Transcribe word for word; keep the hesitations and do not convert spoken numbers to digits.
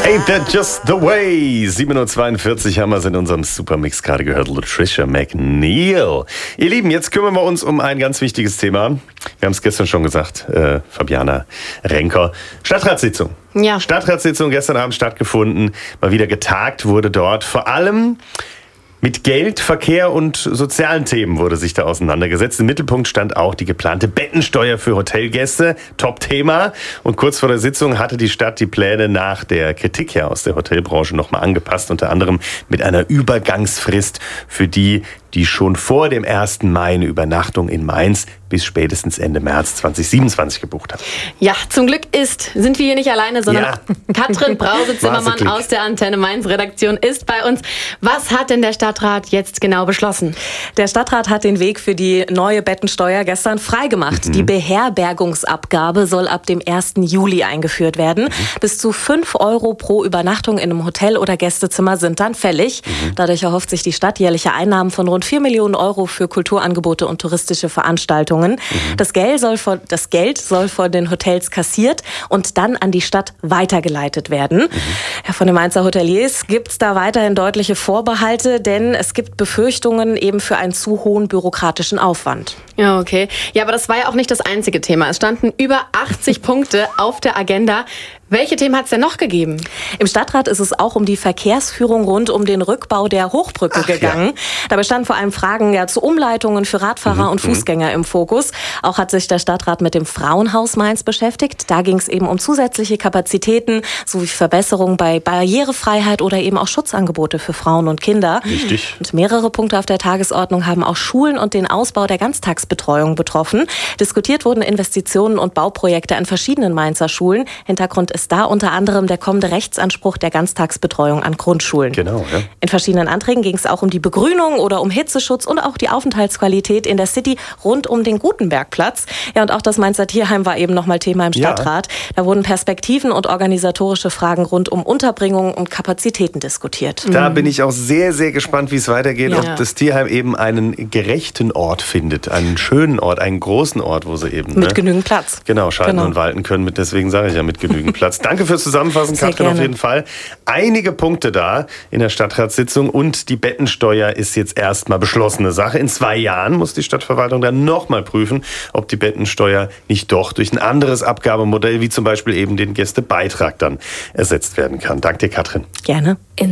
Ain't that just the way? sieben Uhr zweiundvierzig haben wir es in unserem Supermix gerade gehört. Latricia McNeil. Ihr Lieben, jetzt kümmern wir uns um ein ganz wichtiges Thema. Wir haben es gestern schon gesagt, äh, Fabiana Renker. Stadtratssitzung. Ja. Stadtratssitzung gestern Abend stattgefunden. Mal wieder getagt wurde dort. Vor allem mit Geld, Verkehr und sozialen Themen wurde sich da auseinandergesetzt. Im Mittelpunkt stand auch die geplante Bettensteuer für Hotelgäste. Top-Thema. Und kurz vor der Sitzung hatte die Stadt die Pläne nach der Kritik ja aus der Hotelbranche nochmal angepasst. Unter anderem mit einer Übergangsfrist für die, die schon vor dem ersten Mai eine Übernachtung in Mainz bis spätestens Ende März zweitausendsiebenundzwanzig gebucht haben. Ja, zum Glück ist, sind wir hier nicht alleine, sondern Ja. Katrin Brause-Zimmermann aus der Antenne Mainz Redaktion ist bei uns. Was hat denn der Stadtrat jetzt genau beschlossen? Der Stadtrat hat den Weg für die neue Bettensteuer gestern freigemacht. Mhm. Die Beherbergungsabgabe soll ab dem ersten Juli eingeführt werden. Mhm. Bis zu fünf Euro pro Übernachtung in einem Hotel oder Gästezimmer sind dann fällig. Mhm. Dadurch erhofft sich die Stadt jährliche Einnahmen von rund vier Millionen Euro für Kulturangebote und touristische Veranstaltungen. Mhm. Das Geld soll von, das Geld soll von den Hotels kassiert und dann an die Stadt weitergeleitet werden. Mhm. Ja, von den Mainzer Hoteliers gibt es da weiterhin deutliche Vorbehalte, denn es gibt Befürchtungen eben für einen zu hohen bürokratischen Aufwand. Ja, okay. Ja, aber das war ja auch nicht das einzige Thema. Es standen über achtzig Punkte auf der Agenda. Welche Themen hat es denn noch gegeben? Im Stadtrat ist es auch um die Verkehrsführung rund um den Rückbau der Hochbrücke Ach, gegangen. Ja. Dabei standen vor allem Fragen ja, zu Umleitungen für Radfahrer mhm. und Fußgänger im Fokus. Auch hat sich der Stadtrat mit dem Frauenhaus Mainz beschäftigt. Da ging es eben um zusätzliche Kapazitäten sowie Verbesserungen bei Barrierefreiheit oder eben auch Schutzangebote für Frauen und Kinder. Richtig. Und mehrere Punkte auf der Tagesordnung haben auch Schulen und den Ausbau der Ganztagsbetreuung betroffen. Diskutiert wurden Investitionen und Bauprojekte an verschiedenen Mainzer Schulen. Hintergrund ist da unter anderem der kommende Rechtsanspruch der Ganztagsbetreuung an Grundschulen. Genau, ja. In verschiedenen Anträgen ging es auch um die Begrünung oder um Hitzeschutz und auch die Aufenthaltsqualität in der City rund um den Gutenbergplatz. Ja, und auch das Mainzer Tierheim war eben nochmal Thema im Stadtrat. Ja. Da wurden Perspektiven und organisatorische Fragen rund um Unterbringung und Kapazitäten diskutiert. Da bin ich auch sehr, sehr gespannt, wie es weitergeht. Ja. Ob das Tierheim eben einen gerechten Ort findet, einen schönen Ort, einen großen Ort, wo sie eben... Mit ne, genügend Platz. Genau, schalten Genau. und walten können. Mit, deswegen sage ich ja mit genügend Platz. Danke fürs Zusammenfassen, Sehr Katrin, gerne. auf jeden Fall. Einige Punkte da in der Stadtratssitzung und die Bettensteuer ist jetzt erstmal beschlossene Sache. In zwei Jahren muss die Stadtverwaltung dann nochmal prüfen, ob die Bettensteuer nicht doch durch ein anderes Abgabemodell, wie zum Beispiel eben den Gästebeitrag, dann ersetzt werden kann. Danke dir, Katrin. Gerne.